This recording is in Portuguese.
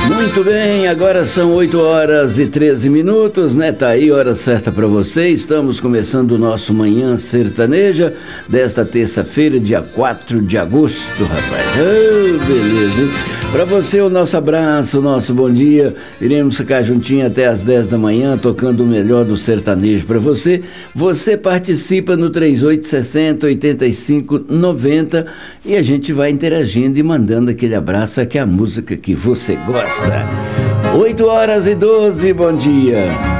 Muito bem, agora são 8 horas e 13 minutos, né? Tá aí, hora certa para você. Estamos começando o nosso Manhã Sertaneja desta terça-feira, dia 4 de agosto, rapaz. Oh, beleza, hein? Para você, o nosso abraço, o nosso bom dia. Iremos ficar juntinho até as 10 da manhã, tocando o melhor do sertanejo para você. Você participa no 3860-8590 e a gente vai interagindo e mandando aquele abraço, que é a música que você gosta. 8 horas e 12, bom dia.